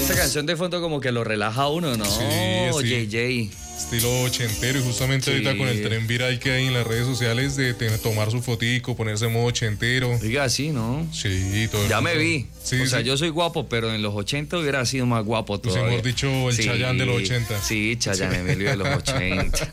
Esta canción de fondo como que lo relaja a uno, ¿no? Sí. JJ. Estilo ochentero, y justamente Sí. ahorita con el tren viral que hay en las redes sociales de tomar su fotico, ponerse en modo ochentero. Oiga, sí, ¿no? Sí, todo. Ya me vi. Sí, o sea, sí. yo soy guapo, pero en los 80 hubiera sido más guapo Pues todavía. mejor dicho, el Chayanne de los 80. Sí, Chayanne Emilio de los 80.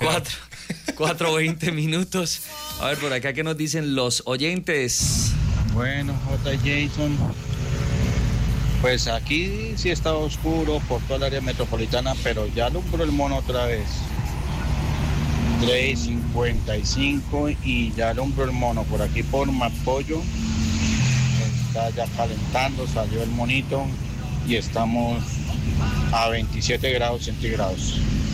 4:20 minutos. A ver, por acá, ¿qué nos dicen los oyentes? Bueno, J. Jason, pues aquí sí está oscuro por toda el área metropolitana, pero ya alumbró el mono otra vez. 3:55 y ya alumbró el mono por aquí por Mapollo. Está ya calentando, salió el monito y estamos a 27 grados centígrados.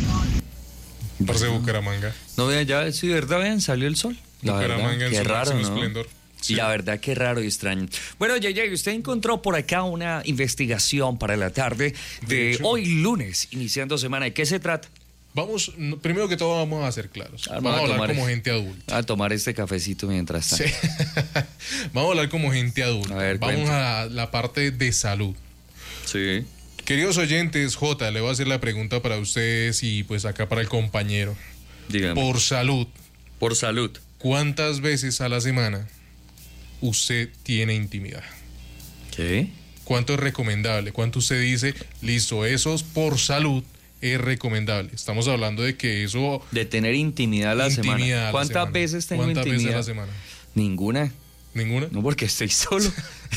Parce Bucaramanga. No, vean, ya, sí, ¿verdad? Vean, salió el sol. La Bucaramanga verdad, en qué su raro, máximo ¿no? esplendor. Sí. Y la verdad, qué raro y extraño. Bueno, JJ, usted encontró por acá una investigación para la tarde de hecho. hoy lunes, iniciando semana. ¿De qué se trata? Vamos, primero que todo vamos a ser claros. Vamos Vamos a a hablar tomar- como gente adulta. A tomar este cafecito mientras tanto. Sí. Vamos a hablar como gente adulta. A ver, Vamos cuente. a la parte de salud. Sí. Queridos oyentes, J, le voy a hacer la pregunta para ustedes y pues acá para el compañero. Dígame. Por salud, Por salud. ¿cuántas veces a la semana usted tiene intimidad? ¿Qué? ¿Cuánto es recomendable? ¿Cuánto usted dice, listo, eso es por salud es recomendable? Estamos hablando de que eso... De tener intimidad a la Intimidad a semana. la ¿Cuántas semana. veces tengo ¿Cuántas intimidad? veces a la semana? Ninguna. ¿Ninguna? No, porque estoy solo.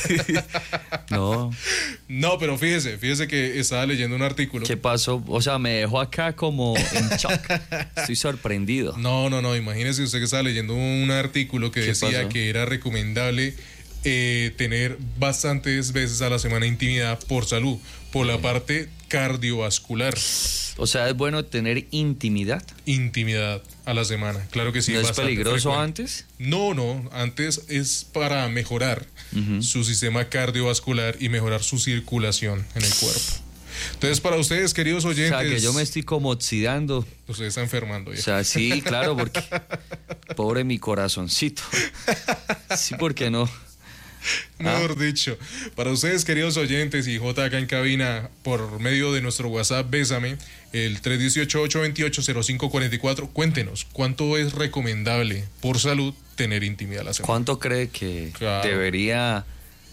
No. No, pero fíjese que estaba leyendo un artículo. ¿Qué pasó? O sea, me dejó acá como en shock. Estoy sorprendido. No, imagínese usted que estaba leyendo un artículo que ¿Qué decía pasó? que era recomendable tener bastantes veces a la semana intimidad por salud, por la parte cardiovascular. O sea, es bueno tener intimidad. Intimidad a la semana, claro que sí. ¿No es bastante peligroso frecuente. antes? No, antes es para mejorar su sistema cardiovascular y mejorar su circulación en el cuerpo. Entonces, para ustedes, queridos O oyentes, sea, que yo me estoy como oxidando. usted está enfermando O ya. sea, sí, claro, porque pobre mi corazoncito. Sí, ¿por qué no? Mejor dicho, para ustedes, queridos oyentes, y J acá en cabina, por medio de nuestro WhatsApp, Bésame, el 318-828-0544, cuéntenos, ¿cuánto es recomendable por salud tener intimidad a la semana? ¿Cuánto cree que Claro. debería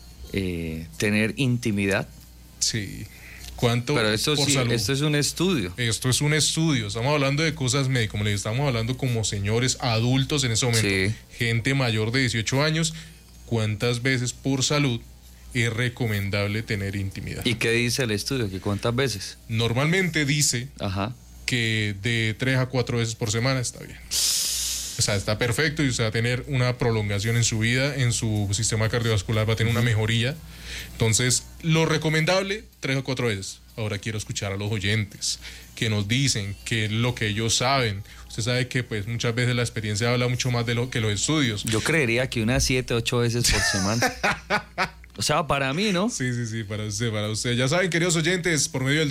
tener intimidad? Sí. ¿Cuánto Pero esto por sí, salud? esto es un estudio. Esto es un estudio, estamos hablando de cosas médicas, como le estamos hablando como señores adultos en ese momento, Sí. gente mayor de 18 años, ¿cuántas veces por salud es recomendable tener intimidad? ¿Y qué dice el estudio? ¿Que cuántas veces? Normalmente dice Ajá. que de 3 a 4 veces por semana está bien. O sea, está perfecto y usted va a tener una prolongación en su vida, en su sistema cardiovascular va a tener una mejoría. Entonces, lo recomendable, 3 o 4 veces. Ahora quiero escuchar a los oyentes que nos dicen que es lo que ellos saben. Usted sabe que pues muchas veces la experiencia habla mucho más de lo que los estudios. Yo creería que unas 7, 8 veces por semana. O sea, para mí, ¿no? Sí, para usted. Ya saben, queridos oyentes, por medio del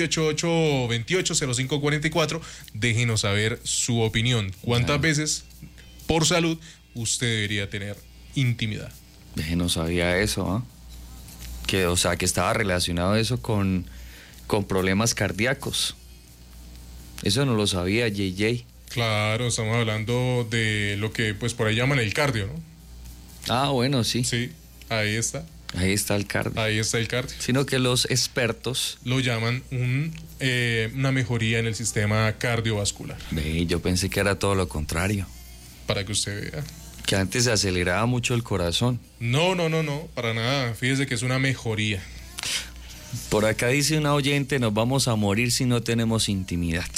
318-828-0544, déjenos saber su opinión. ¿Cuántas veces por salud usted debería tener intimidad? No sabía eso, ¿ah? Que, o sea, que estaba relacionado eso con problemas cardíacos. Eso no lo sabía, JJ. Claro, estamos hablando de lo que pues por ahí llaman el cardio, ¿no? Ah, bueno, sí. Sí, ahí está. Ahí está el cardio. Ahí está el cardio. Sino que los expertos... Lo llaman una mejoría en el sistema cardiovascular. Ve, yo pensé que era todo lo contrario. Para que usted vea. Que antes se aceleraba mucho el corazón. No, para nada. Fíjese que es una mejoría. Por acá dice una oyente, nos vamos a morir si no tenemos intimidad.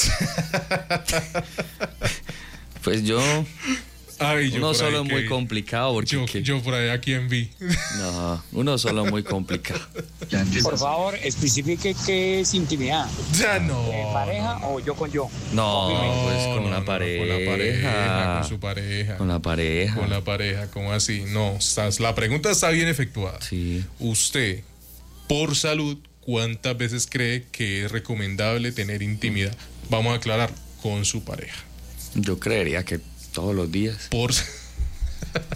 Pues yo... Ay, Uno por ahí solo es muy que- complicado porque... Yo por ahí a quien vi. No, uno solo es muy complicado. Por favor, especifique qué es intimidad. Ya no. ¿Pareja o yo con yo? No, pues con No, la no, pareja. con la pareja, con su pareja. Con la pareja. Con la pareja, ¿cómo así? No, la pregunta está bien efectuada. Sí. Usted, por salud, ¿cuántas veces cree que es recomendable tener intimidad? Vamos a aclarar, con su pareja. Yo creería que todos los días. Por...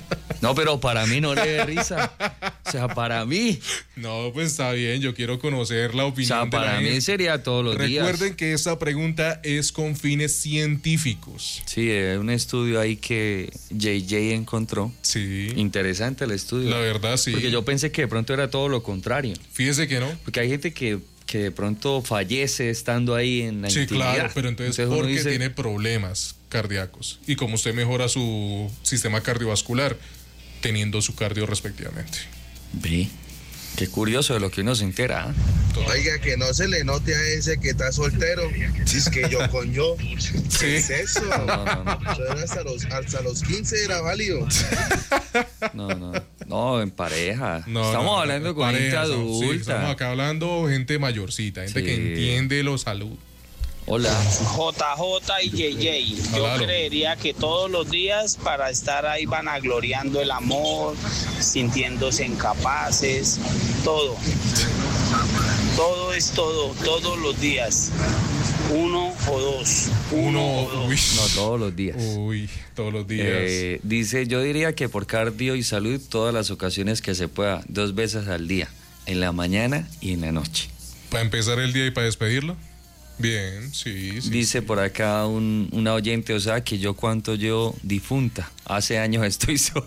No, pero para mí no le dé risa. O sea, para mí. No, pues está bien, yo quiero conocer la O opinión sea, de la para mí gente. sería todos los días. Recuerden que esta pregunta es con fines científicos. Sí, un estudio ahí que JJ encontró. Sí, Interesante el estudio. la verdad sí. Porque yo pensé que de pronto era todo lo contrario. Fíjese que no. Porque hay gente que de pronto fallece estando ahí en la Sí, intimidad. claro, pero entonces uno porque dice, tiene problemas cardíacos. Y como usted mejora su sistema cardiovascular teniendo su cardio respectivamente. Ve, qué curioso de lo que uno se entera. ¿Ah? Oiga, que no se le note a ese que está soltero. Si es que yo con yo. ¿Qué es eso? No. Eso era hasta los 15 era válido. No, en pareja. No, Estamos no, hablando con pareja, gente sí, adulta. estamos acá hablando gente mayorcita, gente Sí. que entiende la salud. Hola. JJ y JJ, yo Claro. creería que todos los días para estar ahí vanagloriando el amor, sintiéndose incapaces, todo. Todo es todo, todos los días. Uno o dos. Uy, No, todos los días. uy, todos los días. Dice, yo diría que por cardio y salud todas las ocasiones que se pueda, 2 veces al día, en la mañana y en la noche. Para empezar el día y para despedirlo. Bien, sí. Dice por acá una oyente, o sea que yo cuánto yo difunta, hace años estoy sola.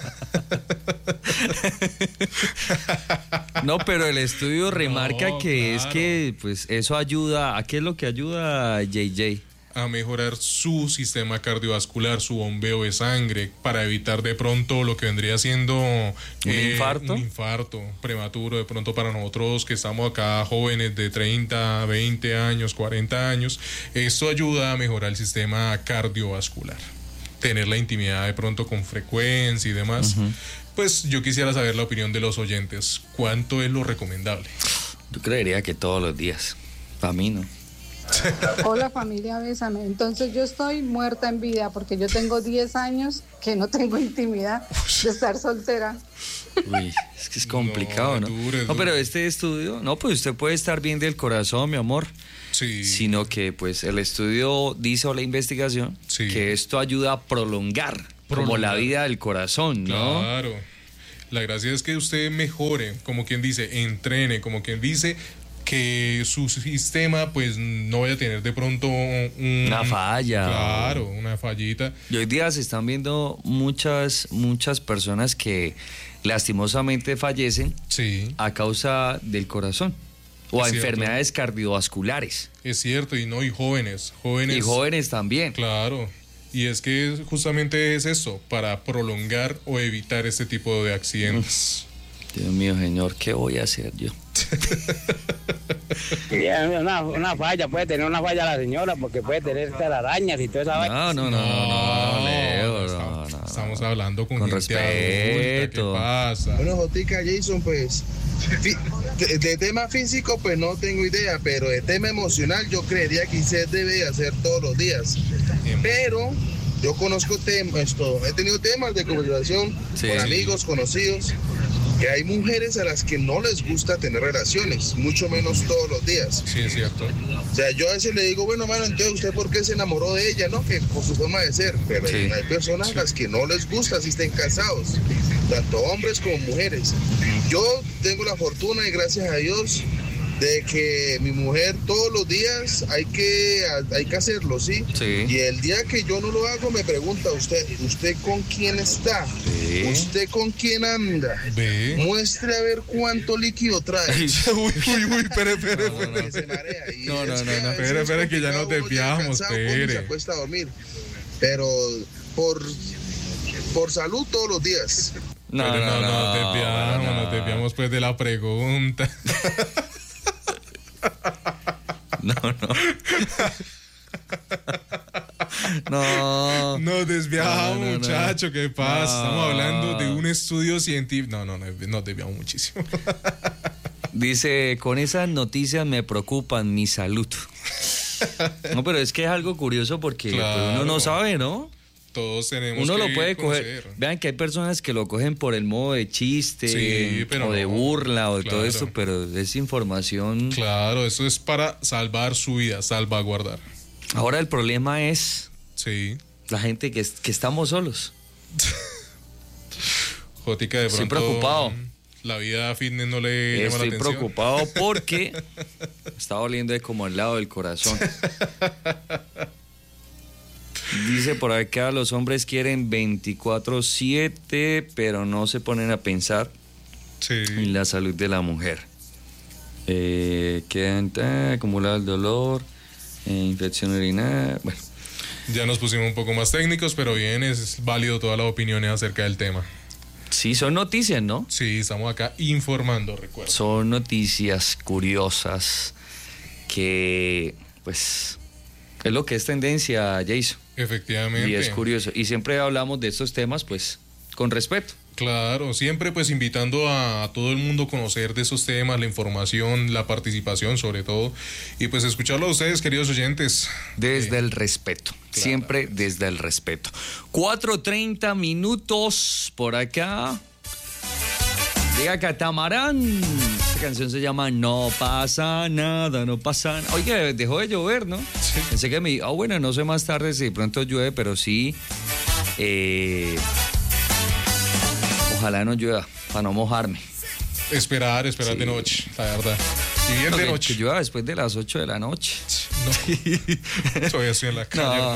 No, pero el estudio remarca No, que es claro. que pues eso ayuda, ¿a qué es lo que ayuda JJ? A mejorar su sistema cardiovascular, su bombeo de sangre, para evitar de pronto lo que vendría siendo infarto. un infarto prematuro, de pronto para nosotros que estamos acá jóvenes de 30, 20 años, 40 años. Esto ayuda a mejorar el sistema cardiovascular. Tener la intimidad de pronto con frecuencia y demás. Pues yo quisiera saber la opinión de los oyentes. ¿Cuánto es lo recomendable? Yo creería que todos los días, para mí no. Hola familia, bésame. Entonces yo estoy muerta en vida porque yo tengo 10 años que no tengo intimidad de estar soltera. Uy, es que es complicado, ¿no? No, es duro, es No, duro. pero este estudio, no, pues usted puede estar bien del corazón, mi amor. Sí. Sino que pues el estudio dice o la investigación Sí. que esto ayuda a prolongar como la vida del corazón, ¿no? Claro. La gracia es que usted mejore, como quien dice, entrene, como quien dice, que su sistema pues no vaya a tener de pronto Una falla. Claro, una fallita. Y hoy día se están viendo muchas personas que lastimosamente fallecen Sí, a causa del corazón o a Es cierto. enfermedades cardiovasculares. es cierto, y no, y jóvenes. Y jóvenes también. Claro. Y es que justamente es eso, para prolongar o evitar este tipo de accidentes. Dios mío, señor, ¿qué voy a hacer yo? Una falla, puede tener una falla la señora porque puede tener telarañas y toda esa vaina. No, Leo, no. Estamos hablando con gente respeto. adulta, ¿qué pasa? Bueno, Jotica, Jason, pues de tema físico pues no tengo idea, pero de tema emocional yo creería que usted debe hacer todos los días. Pero yo conozco temas, he tenido temas de conversación Sí. con amigos, conocidos, que hay mujeres a las que no les gusta tener relaciones, mucho menos todos los días. Sí, es cierto. O sea, yo a veces le digo, bueno, mano, entonces usted por qué se enamoró de ella, ¿no? Que por su forma de ser. Pero Sí. hay personas a las que no les gusta si estén casados, tanto hombres como mujeres. Yo tengo la fortuna y gracias a Dios de que mi mujer todos los días hay que hacerlo, ¿sí? Sí. Y el día que yo no lo hago me pregunta ¿usted con quién está? Sí. ¿Usted con quién anda? Ve. Muestre a ver cuánto líquido trae. Uy, espere. Que se marea. Y No, es no, que a no. veces Espere, es espere, que ya complicado, nos uno llega desviamos, cansado, come y se espere. acuesta a dormir. Pero por salud todos los días. Pero nos desviamos pues de la pregunta. No. Nos desviamos, No. muchacho, ¿qué pasa? No. Estamos hablando de un estudio científico. No, nos desviamos muchísimo. Dice, con esas noticias me preocupan mi salud. No, pero es que es algo curioso porque pues, uno no Claro. sabe, ¿no? Todos tenemos Uno que lo puede coger. conocer. Vean que hay personas que lo cogen por el modo de chiste Sí, pero o de no. burla o de todo Claro. esto, pero es información. Claro, eso es para salvar su vida, salvaguardar. Ahora el problema es Sí. la gente que estamos solos. Jotica, de pronto. Estoy preocupado. La vida fitness no le llama la atención. Estoy preocupado porque está doliendo de como al lado del corazón. Dice por acá, los hombres quieren 24/7, pero no se ponen a pensar en la salud de la mujer. Quedan acumulado el dolor, infección urinaria, bueno. Ya nos pusimos un poco más técnicos, pero bien, es válido todas las opiniones acerca del tema. Sí, son noticias, ¿no? Sí, estamos acá informando, recuerdo. Son noticias curiosas que, pues, es lo que es tendencia, Jason. Efectivamente. Y es curioso. Y siempre hablamos de estos temas, pues, con respeto. Claro, siempre pues invitando a todo el mundo a conocer de esos temas, la información, la participación sobre todo, y pues escucharlo a ustedes, queridos oyentes. Desde el respeto, claro. Siempre desde el respeto. 4:30 minutos por acá. Llega Catamarán. Esta canción se llama No pasa nada, no pasa nada. Oye, dejó de llover, ¿no? Sí. Pensé que bueno, no sé más tarde si de pronto llueve, pero sí. Ojalá no llueva, para no mojarme. Esperar sí. De noche, la verdad. Y bien de noche. Que llueva después de las 8 de la noche. No, todavía estoy en la calle. No.